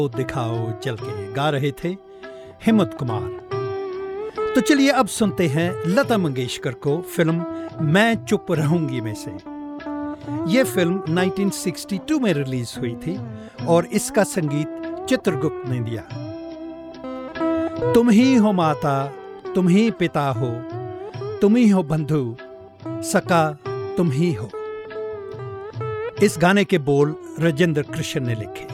दिखाओ चल के गा रहे थे हेमंत कुमार। तो चलिए अब सुनते हैं लता मंगेशकर को फिल्म मैं चुप रहूंगी में से। यह फिल्म 1962 में रिलीज हुई थी और इसका संगीत चित्रगुप्त ने दिया। तुम ही हो माता, तुम ही पिता हो, तुम ही हो बंधु, सका तुम ही हो। इस गाने के बोल राजेंद्र कृष्ण ने लिखे।